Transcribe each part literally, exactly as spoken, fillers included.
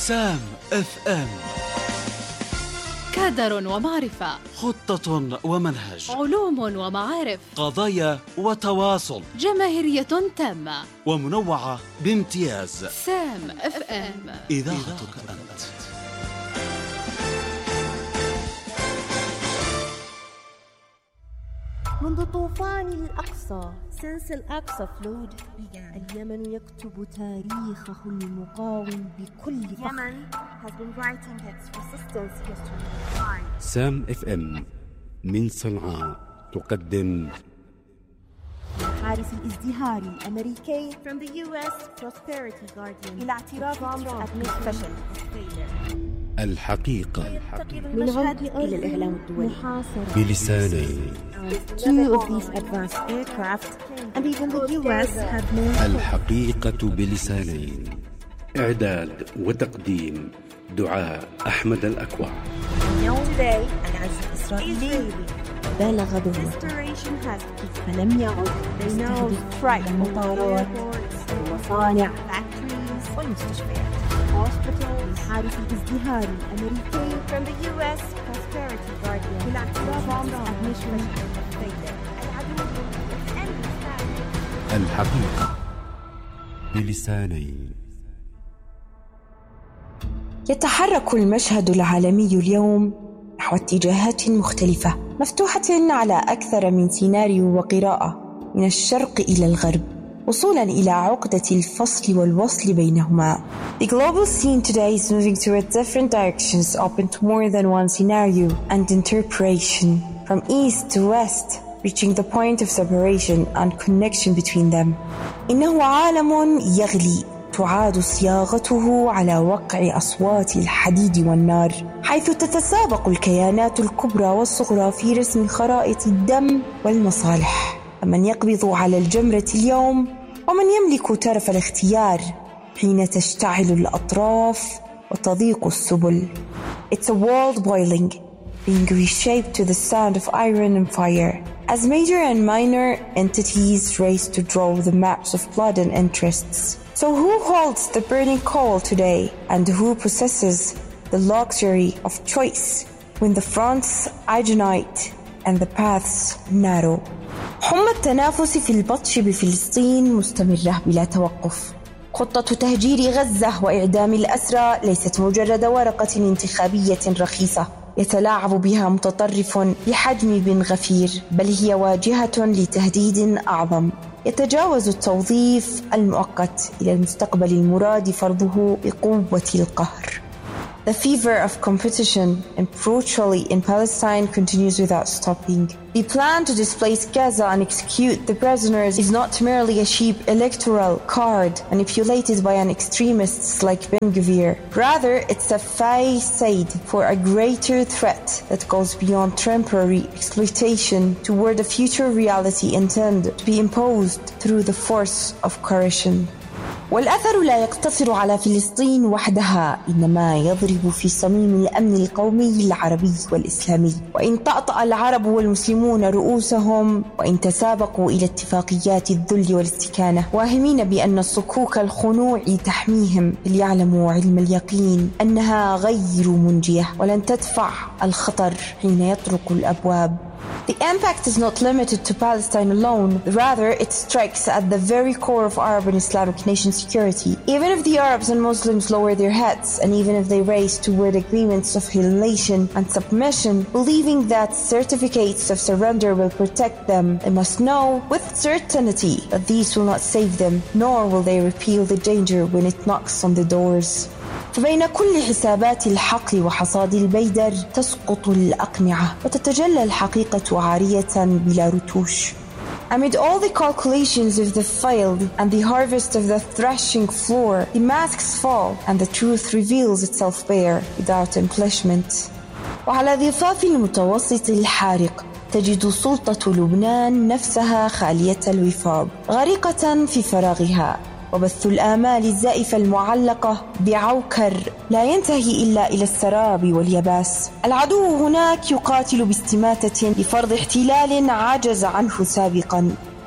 سام اف ام. كادر ومعرفة، خطة ومنهج، علوم ومعارف، قضايا وتواصل، جماهيرية تامة ومنوعة بامتياز. سام اف ام، إذاعتك أنت. منذ طوفان الأقصى since الأقصى flowed اليمن يكتب تاريخه المقاوم بكل فخر. Yemen has been writing its resistance history. سام اف ام من صنعاء تقدم حارس الازدهار الأمريكي from the يو إس Prosperity Guardian إلى اعتراف ترامب بالفشل. الحقيقة من عود إلى الإعلام الدولي بلسانين. Two of these advanced aircraft and even the يو إس have made الحقيقة بلسانين. إعداد وتقديم دعاء أحمد الأكوع. اليوم today العزف الإسرائيلي بالغ ظهوره فلم يعد يستهدف المطارات والمصانع والمستشفيات. حارس الازدهار الأمريكي from the يو إس Prosperity Guardian بالاعتراف بالفشل. الحقيقة بلسانين. يتحرك المشهد العالمي اليوم نحو اتجاهات مختلفة مفتوحة على أكثر من سيناريو وقراءة من الشرق إلى الغرب، وصولا إلى عقدة الفصل والوصل بينهما. The global scene today is moving toward different directions, open to more than one scenario and interpretation, from east to west, reaching the point of separation and connection between them. إنه عالم يغلي تعاد صياغته على وقع أصوات الحديد والنار، حيث تتسابق الكيانات الكبرى والصغرى في رسم خرائط الدم والمصالح. من يقبض على الجمرة اليوم ومن يملك ترف الاختيار حين تشتعل الأطراف وتضيق السبل. It's a world boiling, being reshaped to the sound of iron and fire, as major and minor entities race to draw the maps of blood and interests. So who holds the burning coal today, and who possesses the luxury of choice when the fronts ignite and the paths narrow? حمى التنافس في البطش بفلسطين مستمرة بلا توقف. خطة تهجير غزة وإعدام الأسرى ليست مجرد ورقة انتخابية رخيصة يتلاعب بها متطرف بحجم بن غفير، بل هي واجهة لتهديد أعظم يتجاوز التوظيف المؤقت إلى المستقبل المراد فرضه بقوة القهر. The fever of competition and brutally in Palestine continues without stopping. The plan to displace Gaza and execute the prisoners is not merely a cheap electoral card manipulated by an extremists like Ben Gvir. Rather, it's a facade for a greater threat that goes beyond temporary exploitation toward a future reality intended to be imposed through the force of coercion. والأثر لا يقتصر على فلسطين وحدها، إنما يضرب في صميم الأمن القومي العربي والإسلامي. وإن طأطأ العرب والمسلمون رؤوسهم وإن تسابقوا إلى اتفاقيات الذل والاستكانة واهمين بأن الصكوك الخنوع تحميهم، ليعلموا علم اليقين أنها غير منجية ولن تدفع الخطر حين يطرق الأبواب. The impact is not limited to Palestine alone. Rather, it strikes at the very core of Arab and Islamic nation security. Even if the Arabs and Muslims lower their heads, and even if they race toward agreements of humiliation and submission, believing that certificates of surrender will protect them, they must know with certainty that these will not save them, nor will they repeal the danger when it knocks on the doors. فبين كل حسابات الحقل وحصاد البيدر تسقط الأقنعة وتتجلى الحقيقة عارية بلا رتوش. Amid all the calculations of the field and the harvest of the threshing floor, the masks fall and the truth reveals itself bare without embellishment. وعلى ضفاف المتوسط الحارق تجد سلطة لبنان نفسها خالية الوفاض، غريقة في فراغها، وبث الآمال الزائفة المعلقة بعوكر لا ينتهي إلا إلى السراب واليباس. العدو هناك يقاتل باستماتة لفرض احتلال عجز عنه سابقا،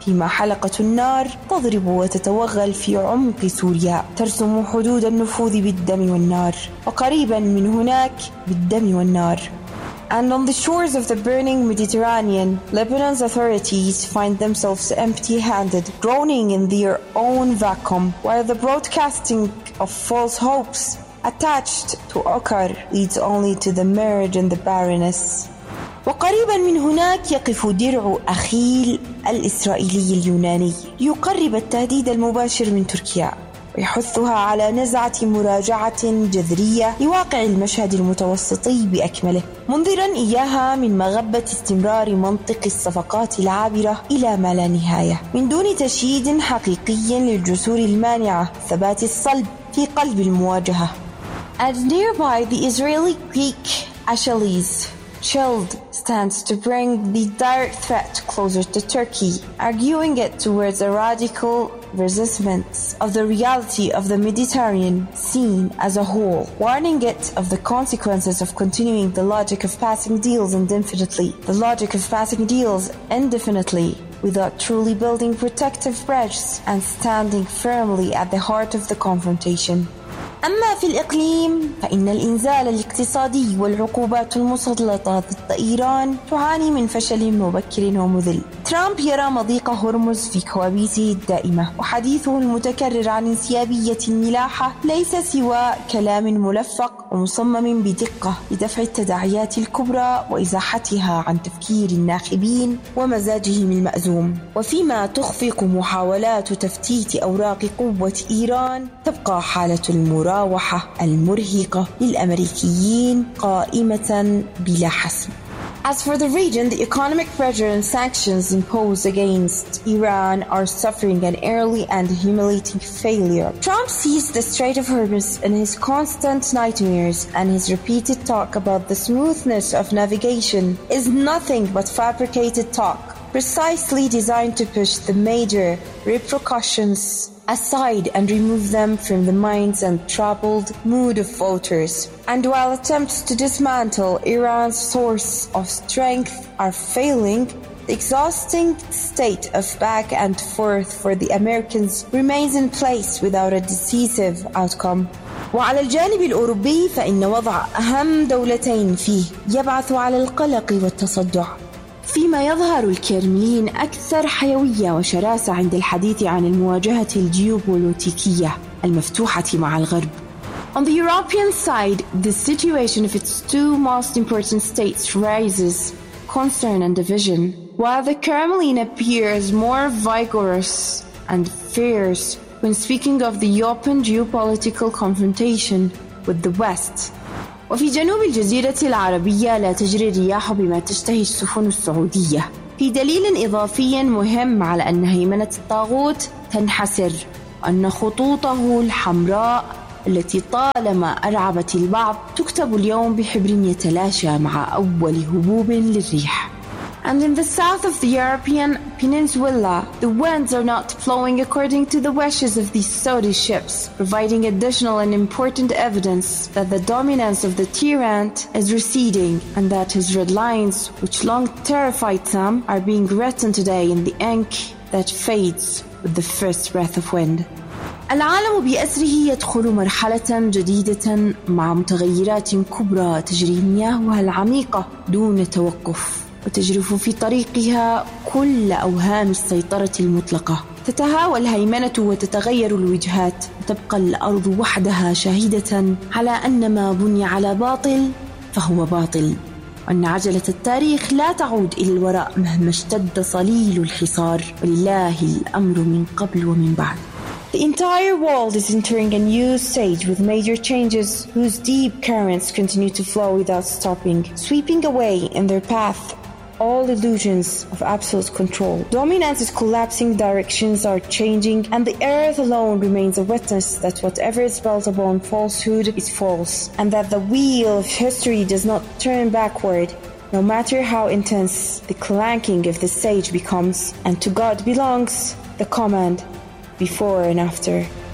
فيما حلقة النار تضرب وتتوغل في عمق سوريا ترسم حدود النفوذ بالدم والنار، وقريبا من هناك بالدم والنار. And on the shores of the burning Mediterranean, Lebanon's authorities find themselves empty-handed, groaning in their own vacuum, while the broadcasting of false hopes attached to Okar leads only to the marriage and the barrenness. وقريبا من هناك يقف درع أخيل الإسرائيلي اليوناني يقرب التهديد المباشر من تركيا ويحثها على نزعة مراجعة جذرية لواقع المشهد المتوسطي بأكمله، منذرا إياها من مغبة استمرار منطق الصفقات العابرة إلى ما لا نهاية من دون تشييد حقيقي للجسور المانعة ثبات الصلب في قلب المواجهة. And nearby the Israeli Greek Achilles Shield stands to bring the direct threat closer to Turkey, arguing it towards a radical resistance of the reality of the Mediterranean scene as a whole, warning it of the consequences of continuing the logic of passing deals indefinitely, the logic of passing deals indefinitely, without truly building protective bridges and standing firmly at the heart of the confrontation. أما في الإقليم فإن الإنزال الاقتصادي والعقوبات المسلطة ضد إيران تعاني من فشل مبكر ومذل. ترامب يرى مضيق هرمز في كوابيسه الدائمة، وحديثه المتكرر عن انسيابية الملاحة ليس سوى كلام ملفق ومصمم بدقة لدفع التداعيات الكبرى وإزاحتها عن تفكير الناخبين ومزاجهم المأزوم. وفيما تخفق محاولات تفتيت أوراق قوة إيران، تبقى حالة المراوحة المرهقة للأمريكيين قائمة بلا حسم. As for the region, the economic pressure and sanctions imposed against Iran are suffering an early and humiliating failure. Trump sees the Strait of Hormuz in his constant nightmares, and his repeated talk about the smoothness of navigation is nothing but fabricated talk, precisely designed to push the major repercussions aside and remove them from the minds and troubled mood of voters. And while attempts to dismantle Iran's source of strength are failing, the exhausting state of back and forth for the Americans remains in place without a decisive outcome. وعلى الجانب الأوروبي فإن وضع أهم دولتين فيه يبعث على القلق والتصدع، فيما يظهر الكرملين أكثر حيوية وشراسة عند الحديث عن المواجهة الجيوبوليتيكية المفتوحة مع الغرب. On the European side, the situation of its two most important states raises concern and division, while the Kremlin appears more vigorous and fierce when speaking of the open geopolitical confrontation with the West. وفي جنوب الجزيرة العربية لا تجري الرياح بما تشتهي السفن السعودية، في دليل إضافي مهم على أن هيمنة الطاغوت تنحسر، وأن خطوطه الحمراء التي طالما أرعبت البعض تكتب اليوم بحبر يتلاشى مع أول هبوب للريح. And in the south of the European peninsula, the winds are not flowing according to the wishes of these Saudi ships, providing additional and important evidence that the dominance of the tyrant is receding and that his red lines, which long terrified them, are being written today in the ink that fades with the first breath of wind. العالم بأسره يدخل مرحلة جديدة مع متغيرات كبرى تجري مياهها العميقة دون توقف، وتجرف في طريقها كل أوهام السيطرة المطلقة. تتهاوى الهيمنة وتتغير الوجهات، وتبقى الأرض وحدها شاهدة على أن ما بني على باطل فهو باطل، وأن عجلة التاريخ لا تعود إلى الوراء مهما اشتد صليل الحصار، ولله الأمر من قبل ومن بعد. The entire world is entering a new stage with major changes whose deep currents continue to flow without stopping, sweeping away in their path all illusions of absolute control. Dominance is collapsing, directions are changing, and the earth alone remains a witness that whatever is built upon falsehood is false, and that the wheel of history does not turn backward, no matter how intense the clanking of the sage becomes. And to God belongs the command before and after.